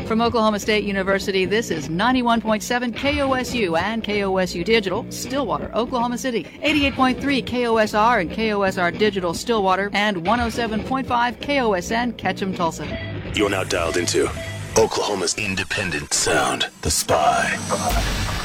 From Oklahoma State University, this is 91.7 KOSU and KOSU Digital, Stillwater, Oklahoma City, 88.3 KOSR and KOSR Digital, Stillwater, and 107.5 KOSN, Ketchum, Tulsa. You're now dialed into Oklahoma's independent sound, The Spy.